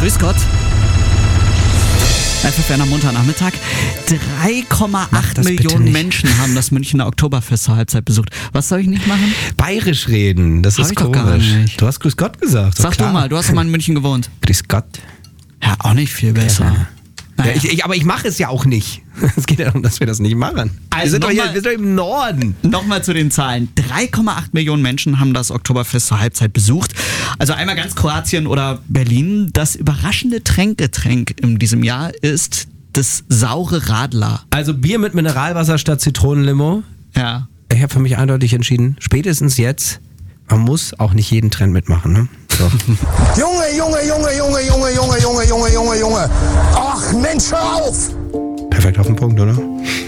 Grüß Gott. Einfach für einen Montagnachmittag. 3,8 Millionen Menschen haben das Münchner Oktoberfest zur Halbzeit besucht. Was soll ich nicht machen? Bayerisch reden, das ist komisch. Doch gar nicht. Du hast Grüß Gott gesagt. Sag du mal, du hast doch mal in München gewohnt. Grüß Gott. Ja, auch nicht viel besser. Ja. Naja. Ja, aber ich mache es ja auch nicht. Es geht ja darum, dass wir das nicht machen. Also wir sind doch im Norden. Nochmal zu den Zahlen. 3,8 Millionen Menschen haben das Oktoberfest zur Halbzeit besucht. Also einmal ganz Kroatien oder Berlin. Das überraschende Tränkgetränk in diesem Jahr ist das saure Radler. Also Bier mit Mineralwasser statt Zitronenlimo. Ja. Ich habe für mich eindeutig entschieden, spätestens jetzt, man muss auch nicht jeden Trend mitmachen, ne? So. Junge. Ach, Mensch, hör auf! Perfekt auf den Punkt, oder?